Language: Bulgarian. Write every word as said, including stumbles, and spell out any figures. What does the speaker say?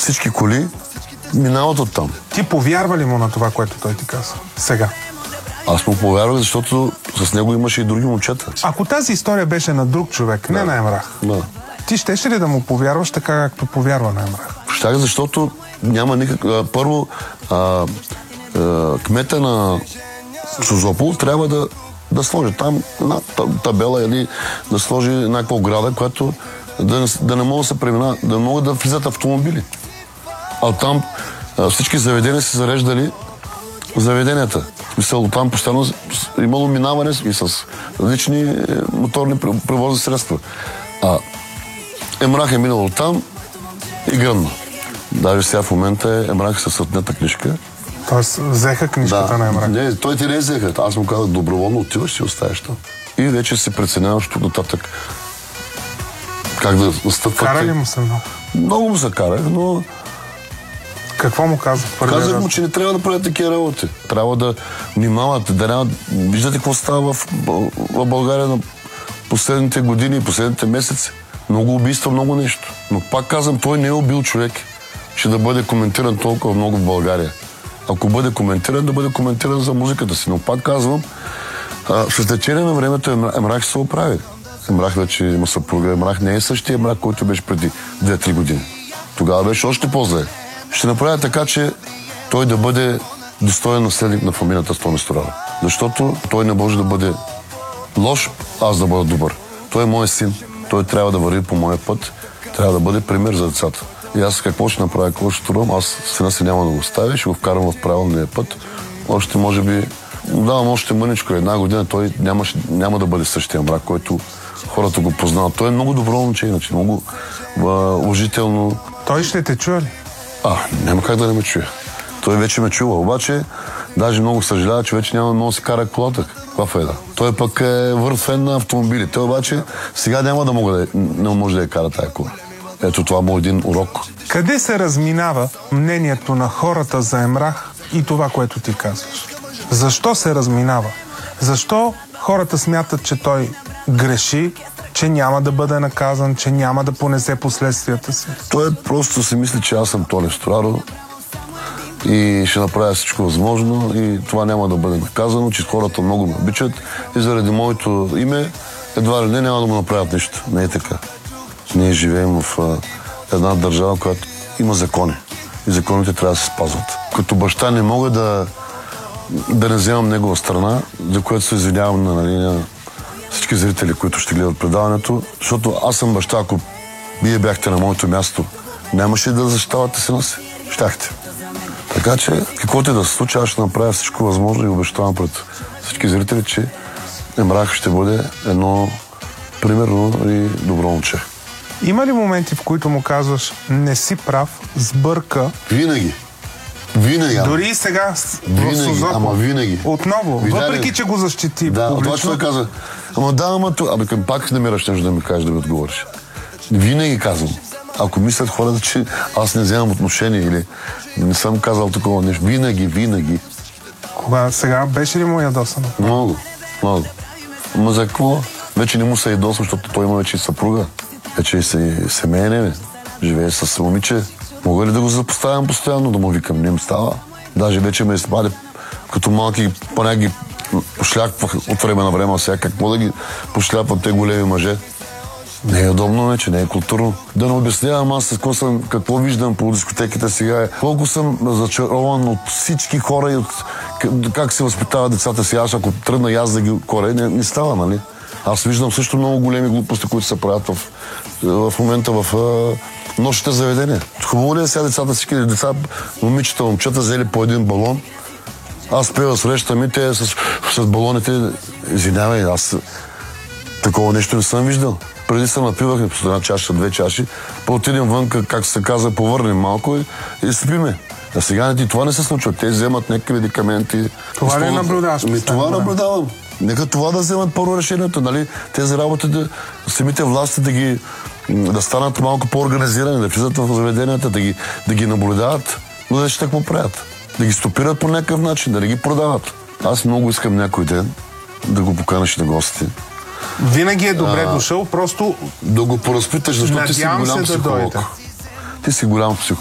всички коли минават оттам. Ти повярва ли му на това, което той ти каза сега? Аз му повярвах, защото с него имаше и други момчета. Ако тази история беше на друг човек, да. не на Емрах, да. ти щеше ли да му повярваш така, както повярва на Емрах? Щях, защото няма никак... Първо, а, а, кмета на Созопол трябва да, да сложи там една табела или да сложи някаква ограда, която да, да не могат да се премина, да могат да влизат автомобили. А там а, всички заведения се зареждали заведенията. Мисля, там постоянно имало минаване и с различни моторни превозни средства. А Емрах е минало там и гръмна. Даже сега в момента Емрах със съдната книжка. Тоест взеха книжката да, на Емрах? Не, той ти не взеха. Аз му казах, доброволно отиваш и оставяш там. И вече се преценяваш тук нататък как да настъпват. Кара ли му се много? Много му се кара, но... Какво му казах? Казах му, че не трябва да правят такива работи. Трябва да внимават, да няма... Виждате какво става в, в България на последните години и последните месеци. Много убийства, много нещо. Но пак казвам, той не е убил човек, че да бъде коментиран толкова много в България. Ако бъде коментиран, да бъде коментиран за музиката си. Но пак казвам, а, с течение на времето Емрах се оправи. Емрах вече има съпруга. Емрах не е същия Емрах, който беше преди две-три години. Тогава беше още по-зле. Ще направя така, че той да бъде достоен наследник на фамилията Стони Сторада. Защото той не може да бъде лош, аз да бъда добър. Той е мой син. Той трябва да върви по моя път. Трябва да бъде пример за децата. И аз какво ще направя, какво ще турам, аз сина си няма да го оставя, ще го вкарам в правилния път. Още може би, давам още мъничко, една година той няма, няма да бъде същия Мрак, който хората го познават. Той е много добро момче, иначе много уважително. Той ще те чуе ли? А, няма как да не ме чуе. Той вече ме чува, обаче даже много съжалява, че вече няма да се кара колата. Каква файда? Той пък е върт фен на автомобили. Той обаче сега няма да мога да, не може да я кара тая кола. Ето това му един урок. Къде се разминава мнението на хората за Емрах и това, което ти казваш? Защо се разминава? Защо хората смятат, че той греши, че няма да бъде наказан, че няма да понесе последствията си? Той просто си мисли, че аз съм Тони Сторадо и ще направя всичко възможно и това няма да бъде наказано, че хората много ме обичат и заради моето име едва ли не няма да му направят нищо. Не е така. Ние живеем в а, една държава, която има закони. И законите трябва да се спазват. Като баща не мога да, да не вземам негова страна, за което се извинявам на, нали, на всички зрители, които ще гледат предаването, защото аз съм баща, ако вие бяхте на моето място, нямаше да защитавате сина си. Щяхте. Така че, каквото и да се случи, аз ще направя всичко възможно и обещавам пред всички зрители, че Емрах ще бъде едно примерно и добро момче. Има ли моменти, в които му казваш, не си прав, сбърка? Винаги. Винаги. Дори и сега винаги, в Созопол. Ама винаги. Отново, Видя въпреки ли? че го защити да, публично. Да, това ще каза. Ама да, ама това. Абе, към пак намираш нещо да ми кажеш, да ми отговориш. Винаги казвам. Ако мислят хората, че аз не вземам отношение или не съм казал такова нещо. Винаги, винаги. Кога сега беше ли му ядосан? Много, много. Ама за какво? Вече не му се ядосва, защото той има вече и съпруга. Вече и семейне, живее с момиче. Мога ли да го запоставям постоянно, да му викам? Не им става. Даже вече ме изпаде като малки, поне ги пошляквах от време на време, сега какво да ги пошляпват те големи мъже? Не е удобно вече, не е културно. Да не обяснявам аз какво, съм, какво виждам по дискотеките сега. Колко съм зачарован от всички хора и от как се възпитават децата си. Аз ако тръгна и аз да ги коре, не, не става, нали? Аз виждам също много големи глупости, които се правят в, в момента в а, нощните заведения. Хубаво ли е сега децата, всички деца, момичета, момчета, взели по един балон. Аз пея срещам и те с, с балоните. Извинявай, аз такова нещо не съм виждал. Преди се напивахме по една чаша, две чаши, по-отидем вън, как се каза, повърнем малко и, и спиме. А сега и това не се случва. Те вземат някакви медикаменти. Това ли наблюдаваш? Ами, това наблюдавам. Нека това да вземат първо решението, нали? Тези работи, да, самите власти да ги да станат малко по-организирани, да влизат в заведенията, да ги, да ги наблюдават. Но да ще какво правят? Да ги стопират по някакъв начин, да не ги продават. Аз много искам някой ден да го поканаш на гости. Винаги е добре а, дошъл, просто да го поразпиташ, защото ти си голям психолог. Да ти си голям психолог.